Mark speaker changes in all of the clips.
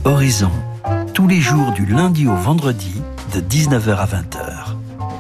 Speaker 1: Horizon, tous les jours du lundi au vendredi, de 19h à 20h.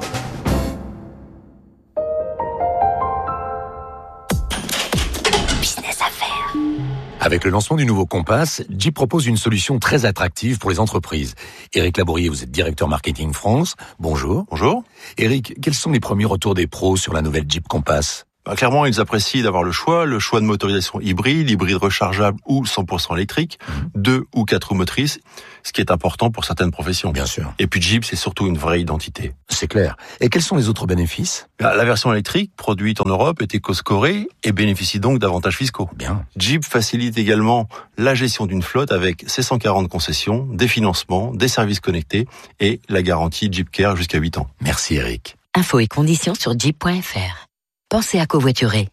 Speaker 2: Business Affaires.
Speaker 3: Avec le lancement du nouveau Compass, Jeep propose une solution très attractive pour les entreprises. Éric Labourier, vous êtes directeur marketing France. Bonjour.
Speaker 4: Bonjour.
Speaker 3: Éric, quels sont les premiers retours des pros sur la nouvelle Jeep Compass ?
Speaker 4: Clairement, ils apprécient d'avoir le choix de motorisation hybride rechargeable ou 100% électrique, 2 ou 4 roues motrices, ce qui est important pour certaines professions.
Speaker 3: Bien sûr.
Speaker 4: Et puis Jeep, c'est surtout une vraie identité.
Speaker 3: C'est clair. Et quels sont les autres bénéfices ?
Speaker 4: La version électrique, produite en Europe, est éco-scorée et bénéficie donc d'avantages fiscaux.
Speaker 3: Bien.
Speaker 4: Jeep facilite également la gestion d'une flotte avec ses 140 concessions, des financements, des services connectés et la garantie Jeep Care jusqu'à 8 ans.
Speaker 3: Merci Éric.
Speaker 2: Infos et conditions sur jeep.fr. Pensez à covoiturer.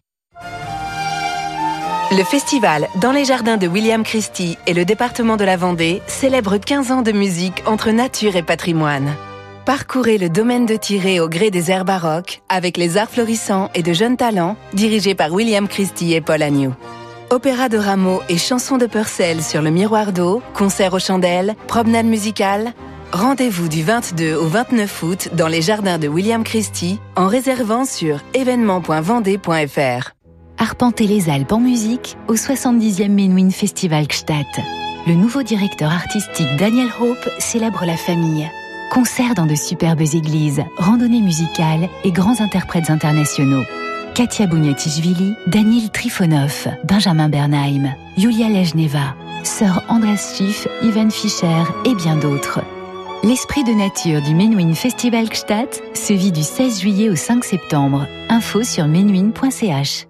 Speaker 5: Le festival Dans les jardins de William Christie et le département de la Vendée célèbre 15 ans de musique entre nature et patrimoine. Parcourez le domaine de Tiré au gré des airs baroques avec les arts florissants et de jeunes talents dirigés par William Christie et Paul Agnew. Opéra de Rameau et chansons de Purcell sur le miroir d'eau, concerts aux chandelles, promenades musicales. Rendez-vous du 22 au 29 août dans les jardins de William Christie en réservant sur événement.vendée.fr.
Speaker 6: Arpentez les Alpes en musique au 70e Menuhin Festival Gstaad. Le nouveau directeur artistique Daniel Hope célèbre la famille. Concerts dans de superbes églises, randonnées musicales et grands interprètes internationaux. Katia Bouniatichvili, Daniel Trifonov, Benjamin Bernheim, Yulia Lejneva, Sir Andras Schiff, Ivan Fischer et bien d'autres. L'esprit de nature du Menuhin Festival Gstaad se vit du 16 juillet au 5 septembre. Info sur menuhin.ch.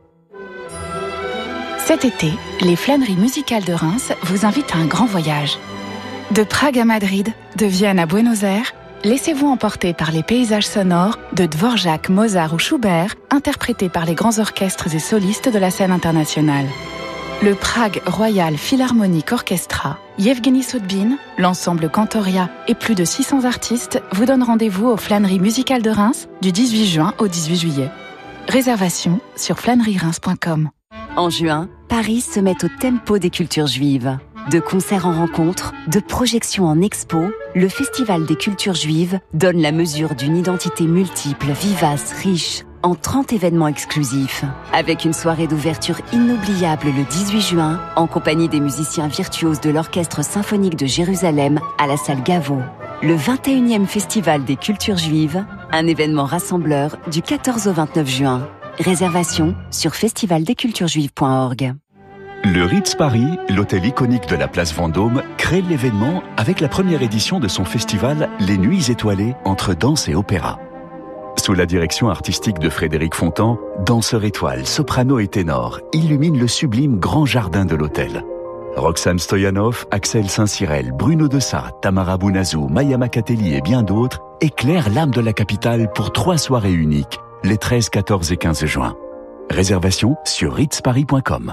Speaker 7: Cet été, les flâneries musicales de Reims vous invitent à un grand voyage. De Prague à Madrid, de Vienne à Buenos Aires, laissez-vous emporter par les paysages sonores de Dvorak, Mozart ou Schubert, interprétés par les grands orchestres et solistes de la scène internationale. Le Prague Royal Philharmonic Orchestra, Yevgeny Soudbine, l'ensemble Cantoria et plus de 600 artistes vous donnent rendez-vous aux flâneries musicales de Reims du 18 juin au 18 juillet. Réservation sur flânerie-reims.com.
Speaker 2: En juin, Paris se met au tempo des cultures juives. De concerts en rencontres, de projections en expo, le Festival des cultures juives donne la mesure d'une identité multiple, vivace, riche, en 30 événements exclusifs. Avec une soirée d'ouverture inoubliable le 18 juin, en compagnie des musiciens virtuoses de l'Orchestre symphonique de Jérusalem à la salle Gaveau. Le 21e Festival des cultures juives, un événement rassembleur du 14 au 29 juin. Réservation sur festivaldesculturesjuives.org.
Speaker 8: Le Ritz Paris, l'hôtel iconique de la place Vendôme, crée l'événement avec la première édition de son festival Les Nuits étoilées entre danse et opéra. Sous la direction artistique de Frédéric Fontan, danseurs étoiles, soprano et ténor illuminent le sublime grand jardin de l'hôtel. Roxane Stoyanov, Axel Saint-Cyrel, Bruno Dessat, Tamara Bounazou, Maya Makateli et bien d'autres éclairent l'âme de la capitale pour 3 soirées uniques, les 13, 14 et 15 juin. Réservation sur ritzparis.com.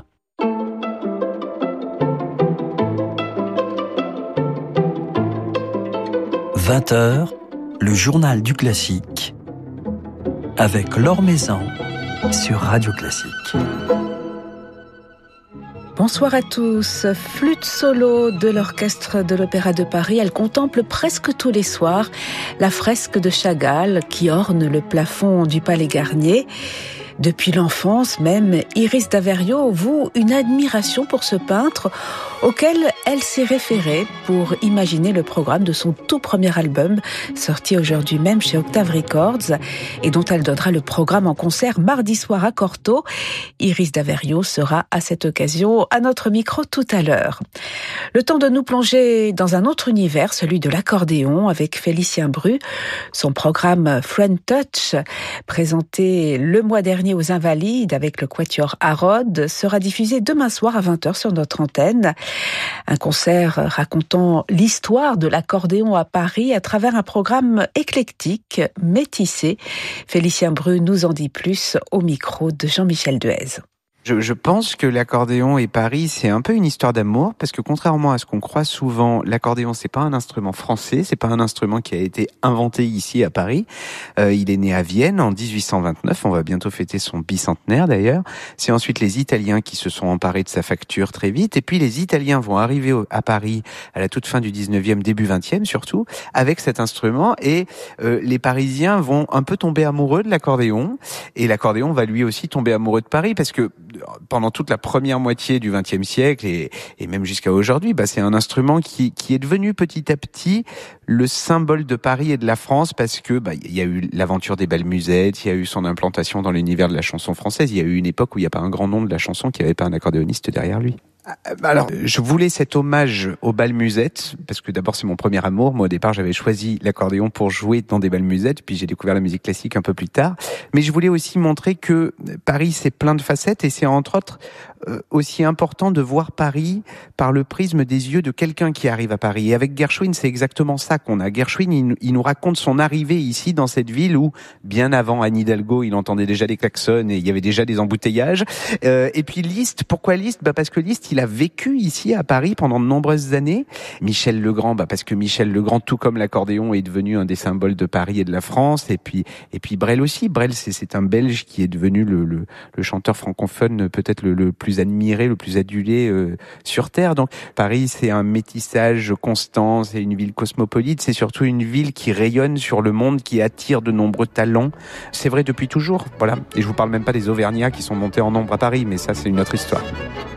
Speaker 1: – 20h, le journal du classique, avec Laure Maison sur Radio Classique.
Speaker 5: Bonsoir à tous. Flûte solo de l'Orchestre de l'Opéra de Paris. Elle contemple presque tous les soirs la fresque de Chagall qui orne le plafond du Palais Garnier. Depuis l'enfance même, Iris d'Averio voue une admiration pour ce peintre auquel elle s'est référée pour imaginer le programme de son tout premier album, sorti aujourd'hui même chez Octave Records, et dont elle donnera le programme en concert mardi soir à Cortot. Iris d'Averio sera à cette occasion à notre micro tout à l'heure. Le temps de nous plonger dans un autre univers, celui de l'accordéon, avec Félicien Bru. Son programme Friend Touch, présenté le mois dernier aux Invalides avec le quatuor Harrod, sera diffusé demain soir à 20h sur notre antenne. Un concert racontant l'histoire de l'accordéon à Paris à travers un programme éclectique, métissé. Félicien Bru nous en dit plus au micro de Jean-Michel Duez.
Speaker 9: Je pense que l'accordéon et Paris, c'est un peu une histoire d'amour, parce que contrairement à ce qu'on croit souvent, l'accordéon, c'est pas un instrument français, c'est pas un instrument qui a été inventé ici à Paris. Il est né à Vienne en 1829, on va bientôt fêter son bicentenaire d'ailleurs. C'est ensuite les Italiens qui se sont emparés de sa facture très vite, et puis les Italiens vont arriver à Paris à la toute fin du 19e, début 20e surtout, avec cet instrument, et les Parisiens vont un peu tomber amoureux de l'accordéon, et l'accordéon va lui aussi tomber amoureux de Paris, parce que pendant toute la première moitié du XXe siècle et même jusqu'à aujourd'hui, c'est un instrument qui est devenu petit à petit le symbole de Paris et de la France, parce que il y a eu l'aventure des belles musettes, il y a eu son implantation dans l'univers de la chanson française. Il y a eu une époque où il n'y a pas un grand nom de la chanson qui n'avait pas un accordéoniste derrière lui. Alors, je voulais cet hommage aux bals musettes, parce que d'abord c'est mon premier amour. Moi au départ j'avais choisi l'accordéon pour jouer dans des bals musettes, puis j'ai découvert la musique classique un peu plus tard. Mais je voulais aussi montrer que Paris c'est plein de facettes, et c'est entre autres aussi important de voir Paris par le prisme des yeux de quelqu'un qui arrive à Paris. Et avec Gershwin, c'est exactement ça qu'on a. Gershwin, il nous raconte son arrivée ici dans cette ville où, bien avant Anne Hidalgo, il entendait déjà des klaxons et il y avait déjà des embouteillages. Et puis Liszt, pourquoi Liszt ? Parce que Liszt, il a vécu ici à Paris pendant de nombreuses années. Michel Legrand, parce que Michel Legrand, tout comme l'accordéon, est devenu un des symboles de Paris et de la France. Et puis Brel aussi. Brel, c'est un Belge qui est devenu le chanteur francophone peut-être le plus admiré, le plus adulé sur Terre. Donc Paris, c'est un métissage constant, c'est une ville cosmopolite, c'est surtout une ville qui rayonne sur le monde, qui attire de nombreux talents. C'est vrai depuis toujours, voilà. Et je vous parle même pas des Auvergnats qui sont montés en nombre à Paris, mais ça c'est une autre histoire.